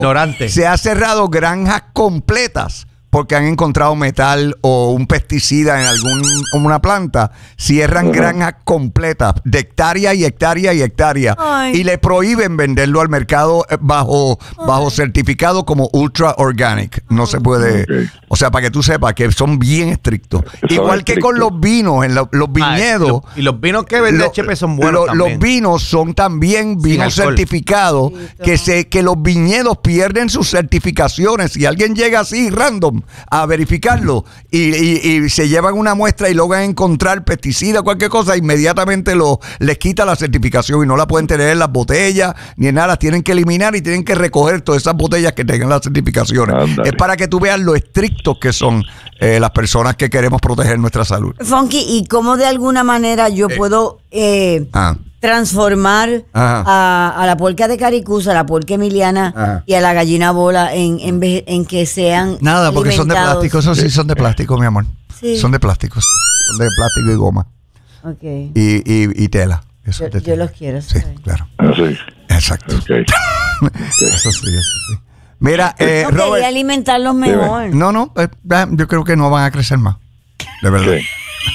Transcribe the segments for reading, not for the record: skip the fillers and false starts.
Ignorante. Se ha cerrado granjas completas porque han encontrado metal o un pesticida en una planta. Cierran granjas completas de hectárea y hectárea y hectárea. Ay. Y le prohíben venderlo al mercado bajo certificado como ultra organic. No se puede. Okay. O sea, para que tú sepas que son bien estrictos. Son Igual que con estrictos. los vinos, en los viñedos. Y los vinos que vende HP son buenos también. Los vinos son también vinos alcohol. certificados que los viñedos pierden sus certificaciones. Si alguien llega así random a verificarlo y se llevan una muestra y logran encontrar pesticida o cualquier cosa, inmediatamente les quita la certificación y no la pueden tener en las botellas ni en nada. Las tienen que eliminar y tienen que recoger todas esas botellas que tengan las certificaciones. Ándale. Es para que tú veas lo estrictos que son las personas que queremos proteger nuestra salud. Funky, ¿y cómo de alguna manera yo puedo transformar a la puerca de Caricus, a la puerca emiliana y a la gallina bola en que sean Nada, porque son de alimentados? plástico. Eso sí son de plástico, mi amor. Sí. Son de plástico. Son de plástico y goma. Okay. Y tela. Eso es de Yo tela. los quiero. Sí, ¿sabes? claro. Así. Exacto. Okay. Eso sí, eso sí. Mira, No Robert. quería alimentarlos mejor. No, yo creo que no van a crecer más. De verdad. Sí.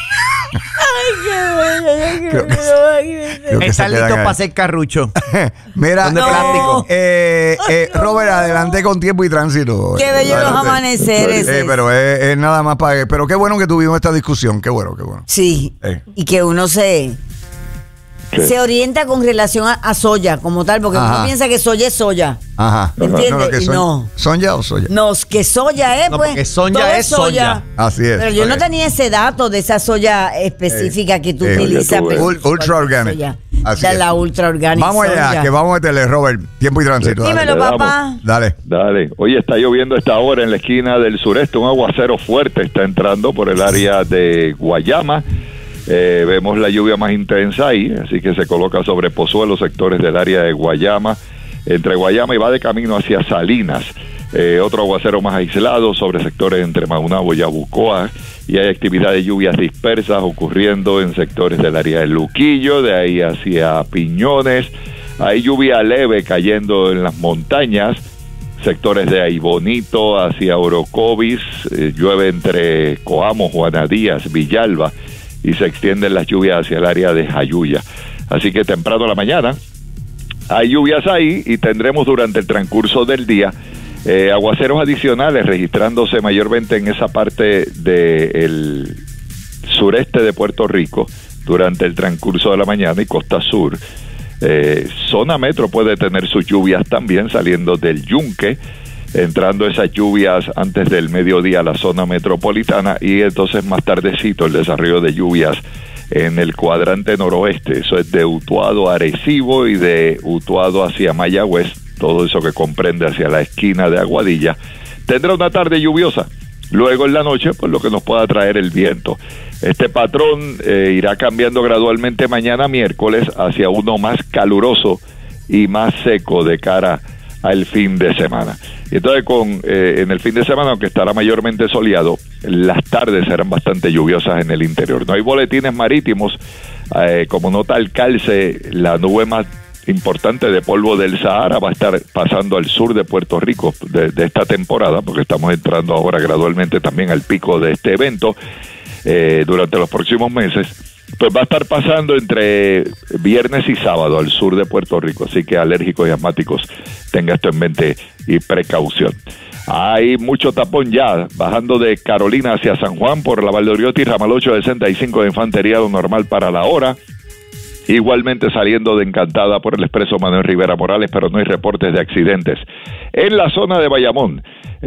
Creo que creo que se Están quedan listos ahí. para hacer carrucho. Mira, Son de No. plástico. Robert, adelante con tiempo y tránsito. Qué bellos los Adelante. amaneceres. Pero es nada más para. Pero qué bueno que tuvimos esta discusión. Qué bueno, qué bueno. Sí. Eh. Y que uno se orienta con relación a soya como tal, porque Ajá. uno piensa que soya es soya. Ajá. ¿Entiendes? No, que Y no. ¿Soya o soya? No, que soya es, No, pues. porque soya todo es soya. Así es. Pero yo no Ok. tenía ese dato de esa soya específica que tú utilizas. Ul- pero- ultra organic. soya. Así De es. la ultra organic. Vamos allá, soya. que vamos a meterle, Robert. Tiempo y tránsito. Dale. Dímelo, Le damos. papá. Dale. Dale. Oye, está lloviendo a esta hora en la esquina del sureste. Un aguacero fuerte está entrando por el área de Guayama. Vemos la lluvia más intensa ahí, así que se coloca sobre Pozuelo, sectores del área de Guayama, entre Guayama y va de camino hacia Salinas. Otro aguacero más aislado sobre sectores entre Maunabo y Yabucoa, y hay actividad de lluvias dispersas ocurriendo en sectores del área de Luquillo, de ahí hacia Piñones. Hay lluvia leve cayendo en las montañas, sectores de ahí Bonito hacia Orocovis, llueve entre Coamo, Juana Díaz, Villalba, y se extienden las lluvias hacia el área de Jayuya. Así que temprano en la mañana hay lluvias ahí y tendremos durante el transcurso del día aguaceros adicionales registrándose mayormente en esa parte del sureste de Puerto Rico durante el transcurso de la mañana y costa sur. Zona metro puede tener sus lluvias también saliendo del Yunque, entrando esas lluvias antes del mediodía a la zona metropolitana y entonces más tardecito el desarrollo de lluvias en el cuadrante noroeste. Eso es de Utuado a Arecibo y de Utuado hacia Mayagüez, todo eso que comprende hacia la esquina de Aguadilla. Tendrá una tarde lluviosa. Luego en la noche, pues lo que nos pueda traer el viento. Este patrón irá cambiando gradualmente mañana miércoles hacia uno más caluroso y más seco de cara al fin de semana. Y entonces en el fin de semana, aunque estará mayormente soleado, las tardes serán bastante lluviosas en el interior. No hay boletines marítimos, como nota el calce, la nube más importante de polvo del Sahara va a estar pasando al sur de Puerto Rico de esta temporada, porque estamos entrando ahora gradualmente también al pico de este evento durante los próximos meses. Pues va a estar pasando entre viernes y sábado al sur de Puerto Rico, así que alérgicos y asmáticos, tenga esto en mente y precaución. Hay mucho tapón ya, bajando de Carolina hacia San Juan por la Valdoriotti, ramal 865 de Infantería, lo normal para la hora. Igualmente saliendo de Encantada por el expreso Manuel Rivera Morales, pero no hay reportes de accidentes. En la zona de Bayamón,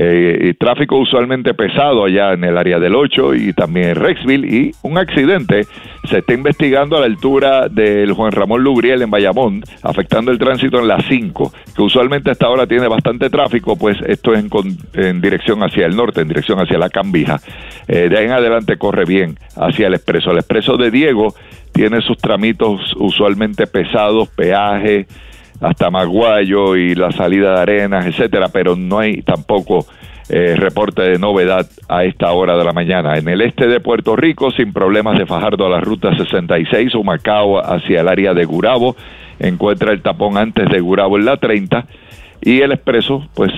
tráfico usualmente pesado allá en el área del 8 y también en Rexville, y un accidente se está investigando a la altura del Juan Ramón Lubriel en Bayamón, afectando el tránsito en la 5, que usualmente hasta ahora tiene bastante tráfico, pues esto es en dirección hacia el norte, en dirección hacia la Cambija. De ahí en adelante corre bien hacia el expreso. El expreso de Diego tiene sus tramitos usualmente pesados, peaje, hasta Maguayo y la salida de Arenas, etcétera, pero no hay tampoco reporte de novedad a esta hora de la mañana. En el este de Puerto Rico, sin problemas de Fajardo a la ruta 66, Humacao hacia el área de Gurabo, encuentra el tapón antes de Gurabo en la 30, y el expreso pues